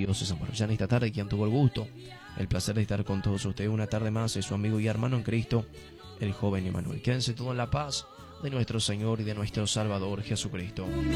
Dios, San Marcos. Ya en esta tarde, quien tuvo el gusto, el placer de estar con todos ustedes una tarde más, es su amigo y hermano en Cristo, el joven Emanuel. Quédense todos en la paz de nuestro Señor y de nuestro Salvador Jesucristo.